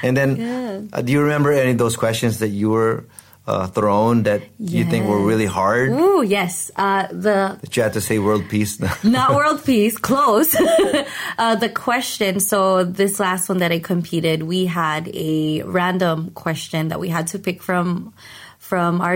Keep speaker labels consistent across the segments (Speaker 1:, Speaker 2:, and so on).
Speaker 1: And then, do you remember any of those questions that you were thrown that you think were really hard?
Speaker 2: Ooh, yes.
Speaker 1: That you had to say world peace?
Speaker 2: Not world peace, close. The question, so this last one that I competed, we had a random question that we had to pick from our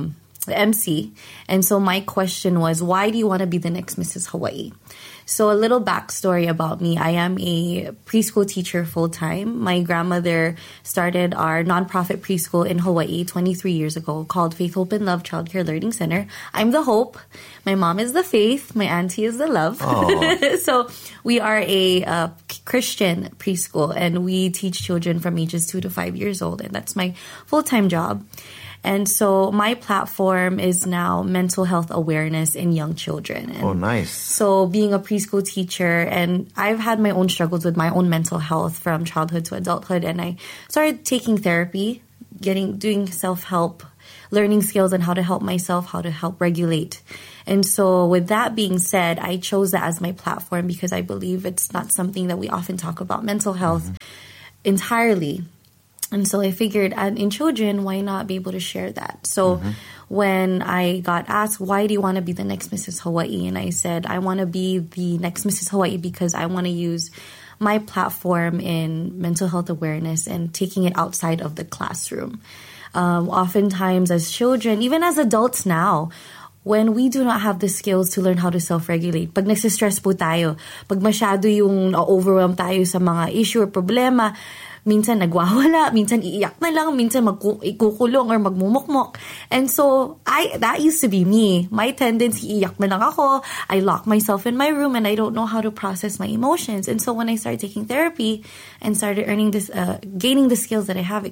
Speaker 2: MC. And so my question was, why do you want to be the next Mrs. Hawaii? So a little backstory about me. I am a preschool teacher full-time. My grandmother started our nonprofit preschool in Hawaii 23 years ago called Faith, Hope, and Love Child Care Learning Center. I'm the hope. My mom is the faith. My auntie is the love. So we are a Christian preschool, and we teach children from ages 2 to 5 years old. And that's my full-time job. And so my platform is now mental health awareness in young children. And
Speaker 1: nice.
Speaker 2: So being a preschool teacher, and I've had my own struggles with my own mental health from childhood to adulthood. And I started taking therapy, doing self-help, learning skills on how to help myself, how to help regulate. And so with that being said, I chose that as my platform because I believe it's not something that we often talk about, mental health entirely. And so I figured, in children, why not be able to share that? So when I got asked, why do you want to be the next Mrs. Hawaii? And I said, I want to be the next Mrs. Hawaii because I want to use my platform in mental health awareness and taking it outside of the classroom. Oftentimes as children, even as adults now, when we do not have the skills to learn how to self-regulate, pag nagsistress po tayo, pag masyado yung overwhelm tayo sa mga issue or problema, minsan nagwawala, minsan iiyak na lang, minsan ikukulong or magmumukmok. And so, that used to be me. My tendency, iiyak na lang ako. I lock myself in my room and I don't know how to process my emotions. And so when I started taking therapy and started gaining the skills that I have,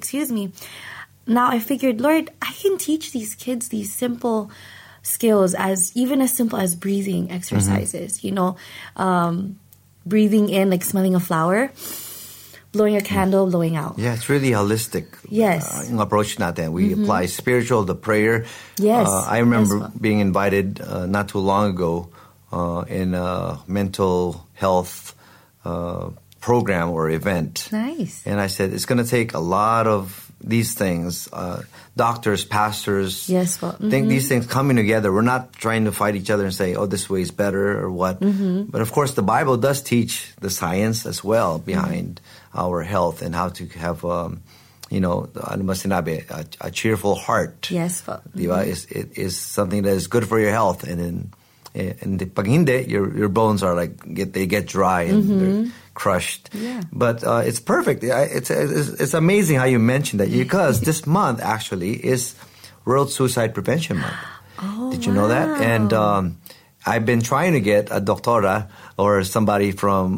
Speaker 2: now I figured, Lord, I can teach these kids these simple skills even as simple as breathing exercises, breathing in, like smelling a flower, blowing a candle, blowing out.
Speaker 1: Yeah, it's really holistic.
Speaker 2: Yes.
Speaker 1: Yung approach natin. We apply spiritual, the prayer.
Speaker 2: Yes.
Speaker 1: I remember being invited not too long ago in a mental health program or event.
Speaker 2: Nice.
Speaker 1: And I said, it's going to take a lot of these things, doctors, pastors, think these things coming together. We're not trying to fight each other and say, oh, this way is better or what. But of course, the Bible does teach the science as well behind our health and how to have, ano ba sinabi, a cheerful heart.
Speaker 2: Yes, po.
Speaker 1: Diba? It is something that is good for your health. And pag hindi, your bones are they get dry and they're crushed.
Speaker 2: Yeah.
Speaker 1: But it's perfect. It's amazing how you mentioned that because this month actually is World Suicide Prevention Month.
Speaker 2: Oh,
Speaker 1: Did you know that? And I've been trying to get a doctora or somebody from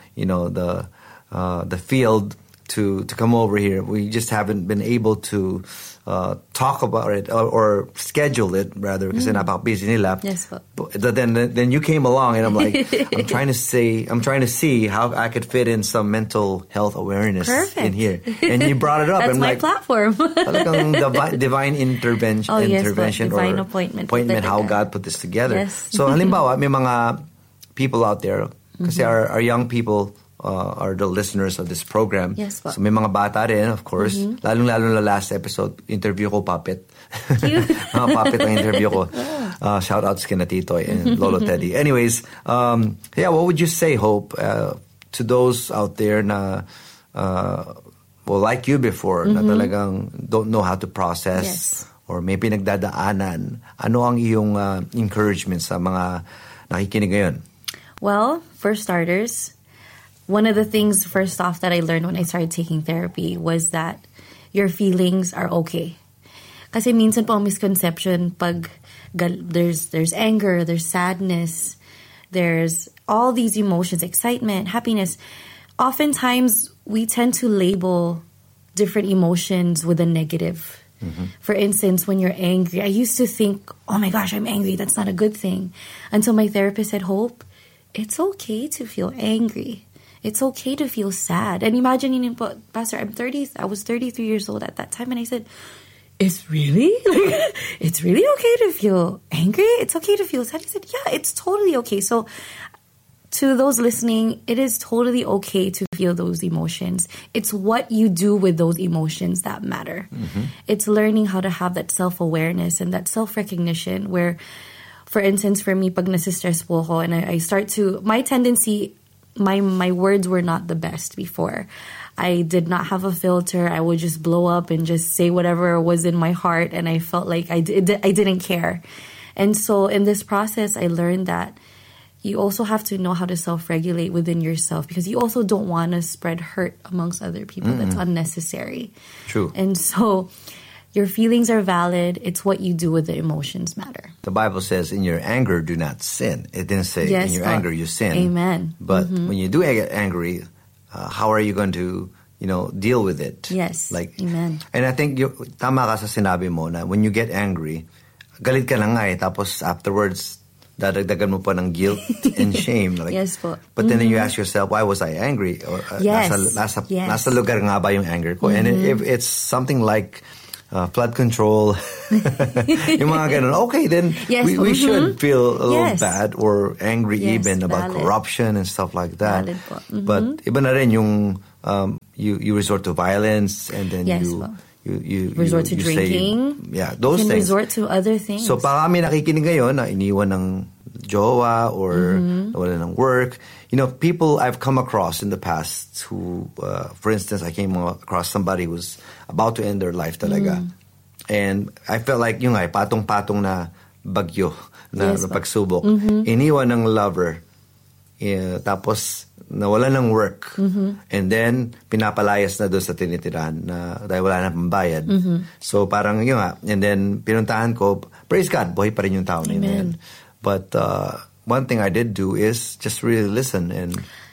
Speaker 1: the field to come over here. We just haven't been able to talk about it or schedule it rather because napaka-busy nila.
Speaker 2: Yes, po.
Speaker 1: But then you came along and I'm like, I'm trying to see how I could fit in some mental health awareness in here. And you brought it up.
Speaker 2: That's
Speaker 1: and
Speaker 2: my platform.
Speaker 1: Talagang divine intervention.
Speaker 2: Oh, yes,
Speaker 1: intervention
Speaker 2: divine
Speaker 1: or
Speaker 2: appointment.
Speaker 1: How God put this together.
Speaker 2: Yes.
Speaker 1: So halimbawa, may mga people out there kasi our young people are the listeners of this program.
Speaker 2: Yes, po.
Speaker 1: So may mga bata rin, of course. Lalong-lalo na last episode, interview ko Puppet.
Speaker 2: Cute.
Speaker 1: Puppet ang interview ko. Shout out kina Titoy and Lolo Teddy. Anyways, what would you say, Hope, to those out there na, like you before, na talagang don't know how to process or may pinagdadaanan? Ano ang iyong encouragement sa mga nakikinig ngayon?
Speaker 2: Well, for starters, one of the things, first off, that I learned when I started taking therapy was that your feelings are okay. Kasi minsan po ang misconception, pag there's anger, there's sadness, there's all these emotions, excitement, happiness. Oftentimes, we tend to label different emotions with a negative. For instance, when you're angry, I used to think, oh my gosh, I'm angry. That's not a good thing. Until my therapist said, Hope, it's okay to feel angry. It's okay to feel sad. And imagine, Pastor, I was 33 years old at that time, and I said, it's really okay to feel angry? It's okay to feel sad? He said, yeah, it's totally okay. So to those listening, it is totally okay to feel those emotions. It's what you do with those emotions that matter. It's learning how to have that self-awareness and that self-recognition where, for instance, for me, pag nasistress po ako and I start to, my tendency, my words were not the best before. I did not have a filter. I would just blow up and just say whatever was in my heart, and I felt like I didn't care. And so in this process, I learned that you also have to know how to self-regulate within yourself, because you also don't want to spread hurt amongst other people. That's unnecessary.
Speaker 1: True.
Speaker 2: And so your feelings are valid. It's what you do with the emotions matter.
Speaker 1: The Bible says, in your anger, do not sin. It didn't say, in your anger, you sin.
Speaker 2: Amen.
Speaker 1: But when you do get angry, how are you going to, deal with it?
Speaker 2: Yes.
Speaker 1: Amen. And I think, tama ka sa sinabi mo na when you get angry, galit ka na nga tapos afterwards, dadagdagan mo pa ng guilt and shame.
Speaker 2: Yes po.
Speaker 1: But then you ask yourself, why was I angry? Or nasa lugar nga ba yung anger ko? And if it's something like flood control, yung mga ganun, okay, then we should feel a little bad or angry even about corruption and stuff like that. But iba na rin yung you resort to violence, and then you
Speaker 2: resort to drinking.
Speaker 1: Those
Speaker 2: you can
Speaker 1: things.
Speaker 2: Resort to other things.
Speaker 1: So baka kami nakikinig ngayon na iniwan ng jowa or nawalan ng work. People I've come across in the past who, for instance, I came across somebody who was about to end their life talaga. And I felt like yung patong-patong na bagyo na pagsubok. Iniwan ng lover. Tapos nawala ng work. And then pinapalayas na doon sa tinitirahan na dahil wala na pambayad. So parang yun nga. And then pinuntahan ko, praise God, buhay pa rin yung tao na yun. But one thing I did do is just really listen and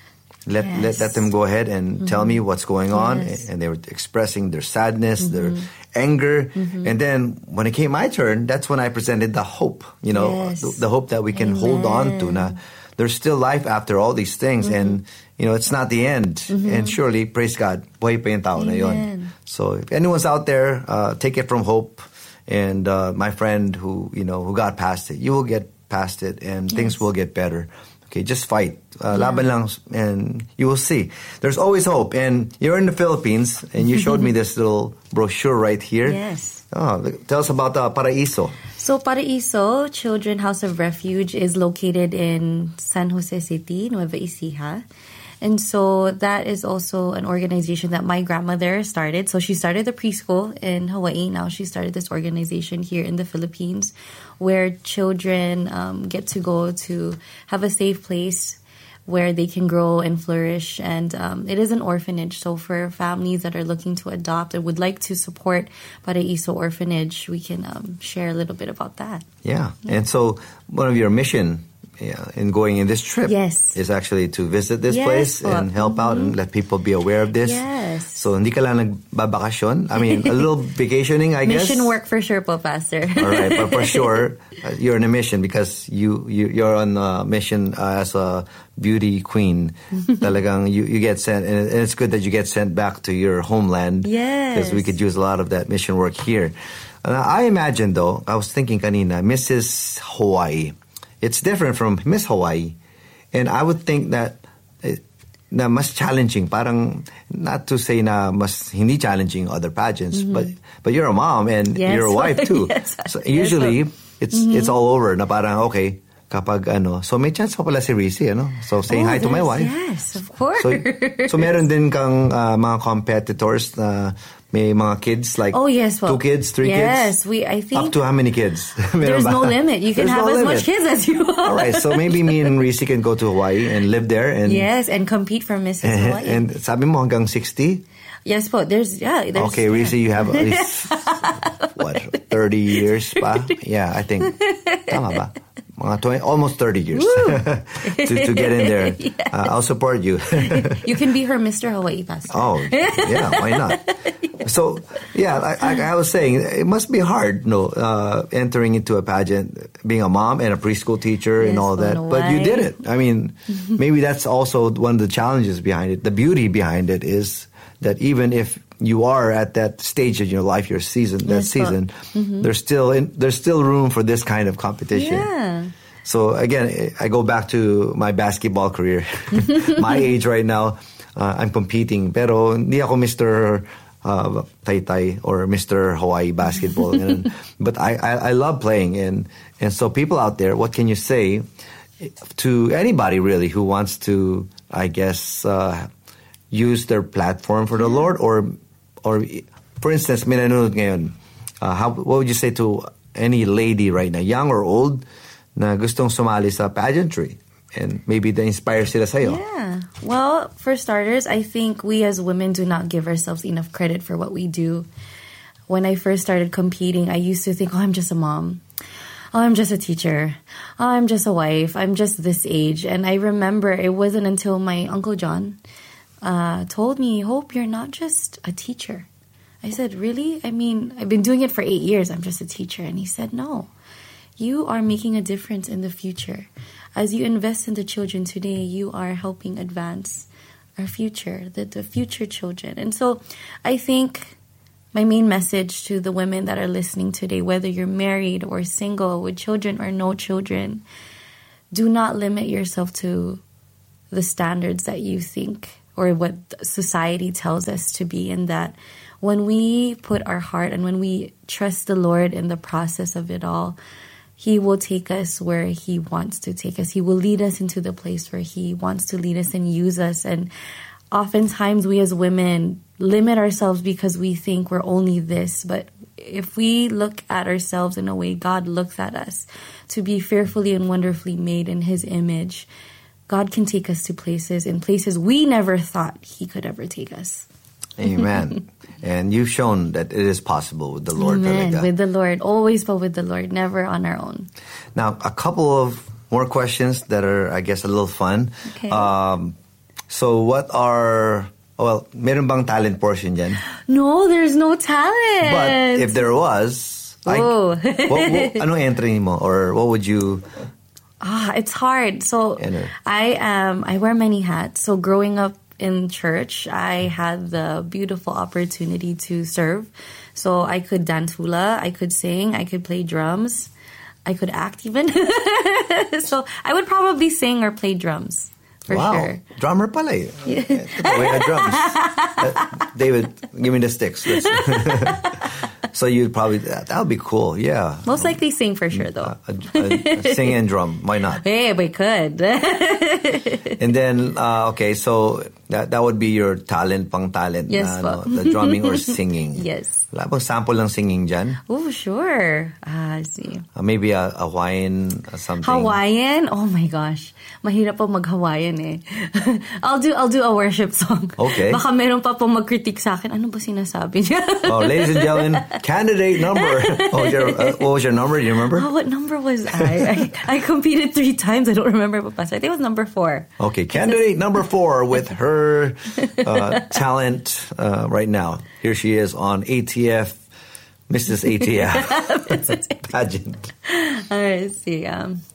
Speaker 1: let them go ahead and tell me what's going on. And they were expressing their sadness, their anger. And then when it came my turn, that's when I presented the hope, the hope that we can hold on to. Na there's still life after all these things. And, it's not the end. And surely, praise God, buhay pa yung tao na yun. So if anyone's out there, take it from Hope. And my friend who got past it, you will get past it and things will get better. Okay, just fight. Laban lang, and you will see. There's always hope. And you're in the Philippines, and you showed me this little brochure right here.
Speaker 2: Yes.
Speaker 1: Oh, tell us about Paraiso.
Speaker 2: So Paraiso Children House of Refuge is located in San Jose City, Nueva Ecija. And so that is also an organization that my grandmother started. So she started the preschool in Hawaii. Now she started this organization here in the Philippines where children get to go to have a safe place where they can grow and flourish. And it is an orphanage. So for families that are looking to adopt and would like to support Paraiso Orphanage, we can share a little bit about that.
Speaker 1: Yeah. And so one of your mission in going in this trip is actually to visit this place and help out and let people be aware of this.
Speaker 2: Yes.
Speaker 1: So hindi ka lang nagbabakasyon. I mean, a little vacationing, I guess.
Speaker 2: Mission work for sure po, Pastor.
Speaker 1: All right, but for sure, you're on a mission because you're on a mission as a beauty queen. Talagang you get sent, and it's good that you get sent back to your homeland.
Speaker 2: Yes.
Speaker 1: Because we could use a lot of that mission work here. I imagine, though, I was thinking kanina, Mrs. Hawaii. It's different from Miss Hawaii. And I would think that na mas challenging. Parang, not to say na mas hindi challenging other pageants, but you're a mom and you're a wife too. So usually, it's all over na parang, okay, kapag so may chance pa pala si Rizzy, So saying hi to my wife.
Speaker 2: Yes, of course.
Speaker 1: So meron din kang mga competitors na may mga kids, like 2 kids, 3 kids?
Speaker 2: Yes, I think...
Speaker 1: Up to how many kids?
Speaker 2: There's no limit. You can have as much kids as you want.
Speaker 1: All right, so maybe me and Rizzy can go to Hawaii and live there. And
Speaker 2: yes, and compete for Mrs. Hawaii.
Speaker 1: And sabi mo hanggang 60?
Speaker 2: Yes po. There's
Speaker 1: okay, Rizzy, you have at least, 30 years pa? Yeah, I think. Tama ba? Mga almost 30 years to get in there. Yes. I'll support you.
Speaker 2: You can be her Mr. Hawaii, Pastor.
Speaker 1: Oh, yeah, why not? So, yeah, I was saying, it must be hard, entering into a pageant, being a mom and a preschool teacher and all that. But you did it. I mean, maybe that's also one of the challenges behind it. The beauty behind it is that even if you are at that stage in your life, there's still room for this kind of competition.
Speaker 2: Yeah.
Speaker 1: So again, I go back to my basketball career. My age right now, I'm competing. Pero hindi ako Mr. Taytay or Mr. Hawaii basketball. But I love playing. And so people out there, what can you say to anybody really who wants to, I guess, use their platform for the Lord? Or for instance, may nanonood ngayon, what would you say to any lady right now, young or old, na gustong sumali sa pageantry? And maybe they inspire sila sa'yo.
Speaker 2: Yeah. Well, for starters, I think we as women do not give ourselves enough credit for what we do. When I first started competing, I used to think, I'm just a mom. I'm just a teacher. I'm just a wife. I'm just this age. And I remember it wasn't until my Uncle John told me, Hope, you're not just a teacher. I said, really? I mean, I've been doing it for 8 years. I'm just a teacher. And he said, no, you are making a difference in the future. As you invest in the children today, you are helping advance our future, the future children. And so I think my main message to the women that are listening today, whether you're married or single, with children or no children, do not limit yourself to the standards that you think or what society tells us to be, in that when we put our heart and when we trust the Lord in the process of it all, He will take us where He wants to take us. He will lead us into the place where He wants to lead us and use us. And oftentimes we as women limit ourselves because we think we're only this. But if we look at ourselves in a way God looks at us, to be fearfully and wonderfully made in His image, God can take us to places, in places we never thought He could ever take us.
Speaker 1: Amen. And you've shown that it is possible with the Lord.
Speaker 2: Amen.
Speaker 1: Talaga.
Speaker 2: With the Lord. Always but with the Lord. Never on our own.
Speaker 1: Now, a couple of more questions that are, I guess, a little fun.
Speaker 2: Okay.
Speaker 1: So what are... Well, meron bang talent portion dyan?
Speaker 2: No, there's no talent.
Speaker 1: But if there was... anong entry mo? Or what would you...
Speaker 2: It's hard. So I wear many hats. So growing up in church, I had the beautiful opportunity to serve. So I could dance hula, I could sing, I could play drums, I could act even. So I would probably sing or play drums. For sure.
Speaker 1: Drummer pala eh. We had drums. David, give me the sticks. So you'd probably, that would be cool, yeah.
Speaker 2: Most likely sing for sure though.
Speaker 1: Sing and drum, why not?
Speaker 2: Hey, we could.
Speaker 1: And then, okay, so that would be your talent, pang talent.
Speaker 2: Yes,
Speaker 1: the drumming or singing.
Speaker 2: Yes.
Speaker 1: Wala bang sample ng singing dyan?
Speaker 2: Oh, sure. I see.
Speaker 1: Maybe a Hawaiian something.
Speaker 2: Hawaiian? Oh my gosh. Mahirap po mag-Hawaiian eh. I'll do a worship song.
Speaker 1: Okay.
Speaker 2: Baka meron pa pong mag-critique sa akin. Ano ba sinasabi niya?
Speaker 1: Ladies and gentlemen, candidate number. What was your number? Do you remember?
Speaker 2: What number was I? I competed 3 times. I don't remember. I think it was number 4.
Speaker 1: Okay, candidate number 4 with her talent right now. Here she is on Mrs. ATF pageant.
Speaker 2: I see.